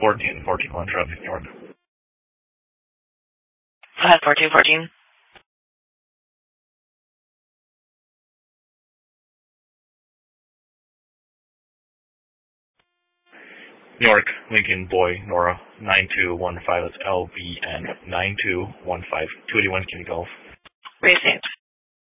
1441 traffic, New York. Go ahead, 1414. New York, Lincoln, Boy, Nora, 9215, that's LBN, 9215, 281 Kennedy Golf. Received.